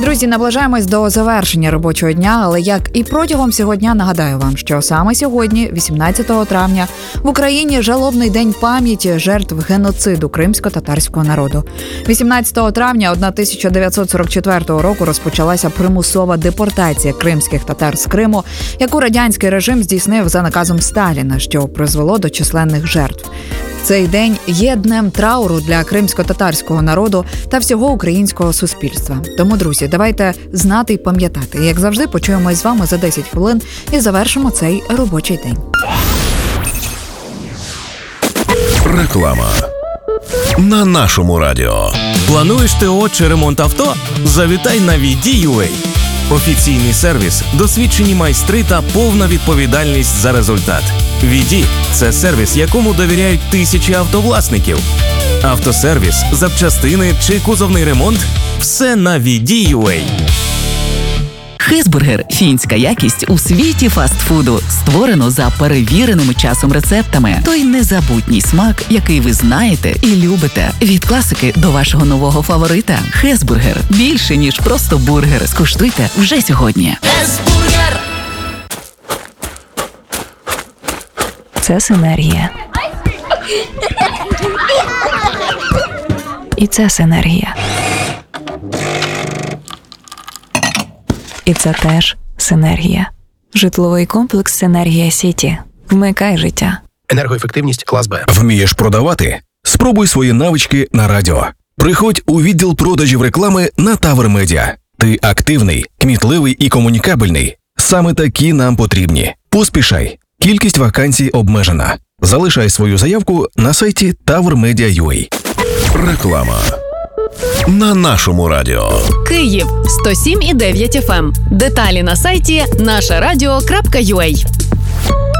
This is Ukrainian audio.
Друзі, наближаємось до завершення робочого дня, але як і протягом цього дня нагадаю вам, що саме сьогодні, 18 травня, в Україні жалобний день пам'яті жертв геноциду кримсько-татарського народу. 18 травня 1944 року розпочалася примусова депортація кримських татар з Криму, яку радянський режим здійснив за наказом Сталіна, що призвело до численних жертв. Цей день є днем трауру для кримсько-татарського народу та всього українського суспільства. Тому, друзі, давайте знати і пам'ятати. Як завжди, почуємось з вами за 10 хвилин і завершимо цей робочий день. Реклама на нашому радіо. Плануєш ТО чи ремонт авто? Завітай на VD.UA. Офіційний сервіс, досвідчені майстри та повна відповідальність за результат. VD – це сервіс, якому довіряють тисячі автовласників. Автосервіс, запчастини чи кузовний ремонт – все на VD.UA. Хезбургер – фінська якість у світі фастфуду. Створено за перевіреними часом рецептами. Той незабутній смак, який ви знаєте і любите. Від класики до вашого нового фаворита. Хезбургер – більше, ніж просто бургер. Скуштуйте вже сьогодні. Хезбургер! Це синергія. І це синергія. І це теж синергія. Житловий комплекс «Синергія Сіті». Вмикай життя. Енергоефективність клас Б. Вмієш продавати? Спробуй свої навички на радіо. Приходь у відділ продажів реклами на Тавр Медіа. Ти активний, кмітливий і комунікабельний. Саме такі нам потрібні. Поспішай. Кількість вакансій обмежена. Залишай свою заявку на сайті tavrmedia.ua. Реклама на нашому радіо. Київ 107,9 FM. Деталі на сайті нашарадіо.ua.